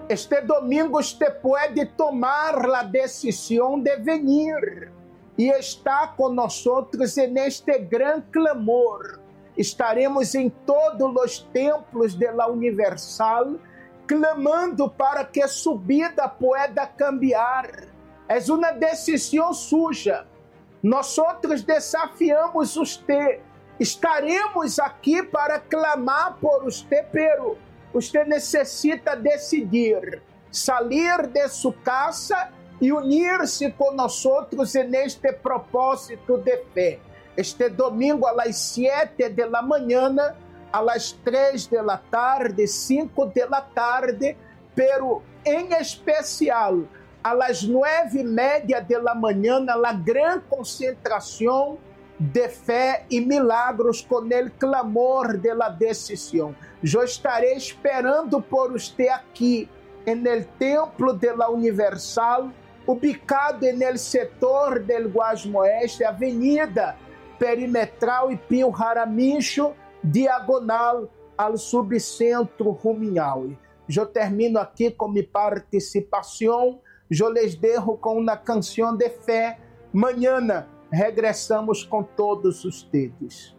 Este domingo usted puede tomar la decisión de venir e estar com nosotros neste gran clamor. Estaremos em todos os templos de la Universal, clamando para que su vida pueda cambiar. É uma decisão suja. Nós desafiamos você. Estaremos aqui para clamar por você, pero você necessita decidir sair de sua casa e unir-se conosco neste propósito de fé. Este domingo, às 7 da manhã, às 3 da tarde, 5 da tarde, pero em especial, às 9:30 da manhã, a grande concentração de fé e milagros com o clamor de la decisão. Eu estarei esperando por você aqui, no templo de la Universal, ubicado no setor del Guasmo Oeste, Avenida Perimetral e Pio Jaramillo, diagonal ao subcentro Rumiñahui. Eu termino aqui com minha participação. Eu les dejo com uma canção de fé. Mañana regressamos com todos ustedes.